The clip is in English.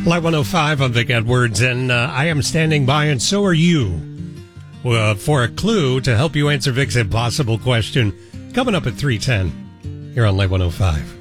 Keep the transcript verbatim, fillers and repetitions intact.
Live one oh five, I'm Vic Edwards, and uh, I am standing by, and so are you, uh, for a clue to help you answer Vic's impossible question, coming up at three ten here on Live one oh five.